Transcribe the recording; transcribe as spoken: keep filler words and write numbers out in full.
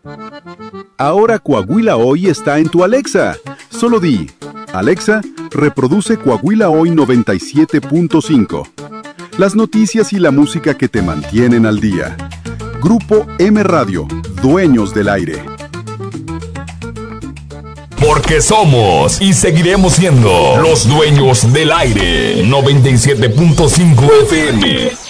Ahora Coahuila Hoy está en tu Alexa. Solo di, Alexa, reproduce Coahuila Hoy noventa y siete punto cinco. Las noticias y la música que te mantienen al día. Grupo M Radio, dueños del aire. Porque somos y seguiremos siendo los dueños del aire. noventa y siete punto cinco F M.